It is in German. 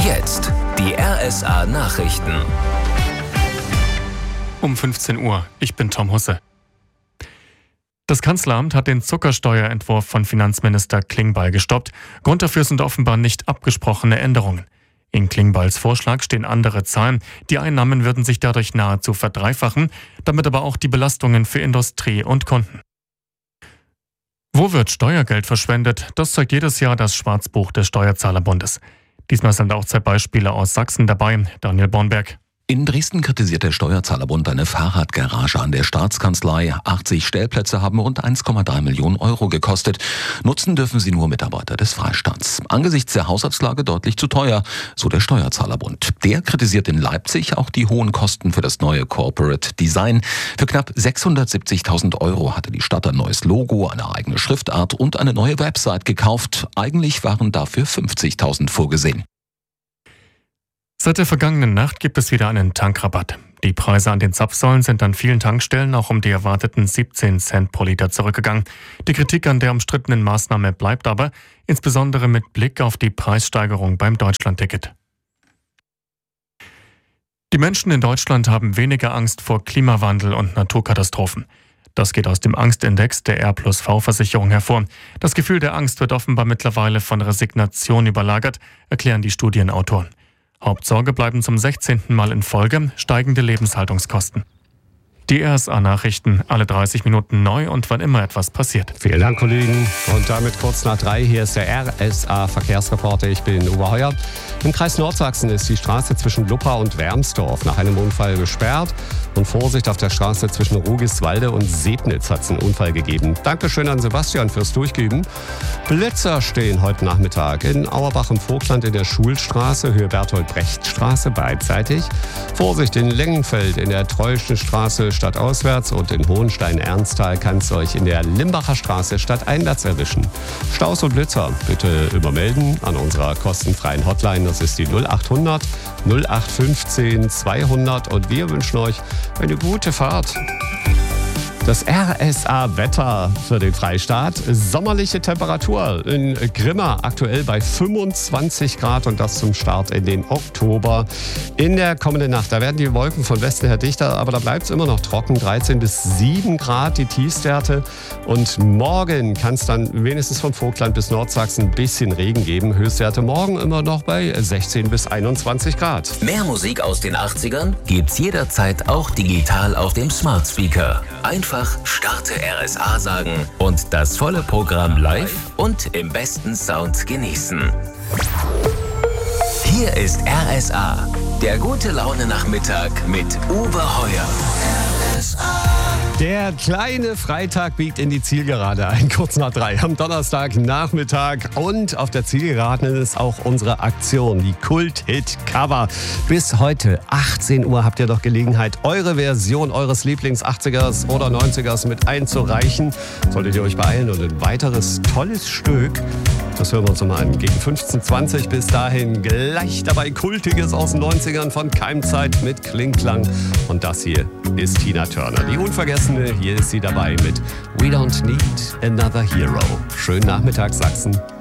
Jetzt die RSA Nachrichten. Um 15 Uhr. Ich bin Tom Husse. Das Kanzleramt hat den Zuckersteuerentwurf von Finanzminister Klingbeil gestoppt. Grund dafür sind offenbar nicht abgesprochene Änderungen. In Klingbeils Vorschlag stehen andere Zahlen. Die Einnahmen würden sich dadurch nahezu verdreifachen, damit aber auch die Belastungen für Industrie und Kunden. Wo wird Steuergeld verschwendet? Das zeigt jedes Jahr das Schwarzbuch des Steuerzahlerbundes. Diesmal sind auch 2 Beispiele aus Sachsen dabei. Daniel Bornberg. In Dresden kritisiert der Steuerzahlerbund eine Fahrradgarage an der Staatskanzlei. 80 Stellplätze haben rund 1,3 Millionen Euro gekostet. Nutzen dürfen sie nur Mitarbeiter des Freistaats. Angesichts der Haushaltslage deutlich zu teuer, so der Steuerzahlerbund. Der kritisiert in Leipzig auch die hohen Kosten für das neue Corporate Design. Für knapp 670.000 Euro hatte die Stadt ein neues Logo, eine eigene Schriftart und eine neue Website gekauft. Eigentlich waren dafür 50.000 vorgesehen. Seit der vergangenen Nacht gibt es wieder einen Tankrabatt. Die Preise an den Zapfsäulen sind an vielen Tankstellen auch um die erwarteten 17 Cent pro Liter zurückgegangen. Die Kritik an der umstrittenen Maßnahme bleibt aber, insbesondere mit Blick auf die Preissteigerung beim Deutschlandticket. Die Menschen in Deutschland haben weniger Angst vor Klimawandel und Naturkatastrophen. Das geht aus dem Angstindex der R+V-Versicherung hervor. Das Gefühl der Angst wird offenbar mittlerweile von Resignation überlagert, erklären die Studienautoren. Hauptsorge bleiben zum 16. Mal in Folge steigende Lebenshaltungskosten. Die RSA-Nachrichten, alle 30 Minuten neu und wann immer etwas passiert. Vielen Dank, Kollegen. Und damit kurz nach 3, hier ist der RSA-Verkehrsreporter. Ich bin Uwe Heuer. Im Kreis Nordsachsen ist die Straße zwischen Luppa und Wermsdorf nach einem Unfall gesperrt. Und Vorsicht, auf der Straße zwischen Rugiswalde und Sebnitz hat es einen Unfall gegeben. Dankeschön an Sebastian fürs Durchgeben. Blitzer stehen heute Nachmittag in Auerbach im Vogtland in der Schulstraße, Höhe Bertolt-Brecht-Straße beidseitig. Vorsicht in Lengenfeld in der Treuschen Straße stadtauswärts und in Hohenstein-Ernsthal kann es euch in der Limbacher Straße stadteinwärts erwischen. Staus und Blitzer bitte übermelden an unserer kostenfreien Hotline. Das ist die 0800 0815 200 und wir wünschen euch eine gute Fahrt. Das RSA-Wetter für den Freistaat. Sommerliche Temperatur in Grimma aktuell bei 25 Grad und das zum Start in den Oktober. In der kommenden Nacht, da werden die Wolken von Westen her dichter, aber da bleibt es immer noch trocken. 13 bis 7 Grad die Tiefstwerte. Und morgen kann es dann wenigstens vom Vogtland bis Nordsachsen ein bisschen Regen geben. Höchstwerte morgen immer noch bei 16 bis 21 Grad. Mehr Musik aus den 80ern gibt's jederzeit auch digital auf dem Smart Speaker. Einfach Starte RSA sagen und das volle Programm live und im besten Sound genießen. Hier ist RSA, der gute Laune Nachmittag mit Uwe Heuer. Der kleine Freitag biegt in die Zielgerade ein, kurz nach 3 am Donnerstagnachmittag. Und auf der Zielgeraden ist auch unsere Aktion, die Kult-Hit-Cover. Bis heute, 18 Uhr, habt ihr doch Gelegenheit, eure Version eures Lieblings-80ers oder 90ers mit einzureichen. Solltet ihr euch beeilen und ein weiteres tolles Stück, das hören wir uns nochmal an. Gegen 15:20 bis dahin gleich dabei Kultiges aus den 90ern von Keimzeit mit Klingklang. Und das hier ist Tina Turner. Die Unvergessene, hier ist sie dabei mit We Don't Need Another Hero. Schönen Nachmittag, Sachsen.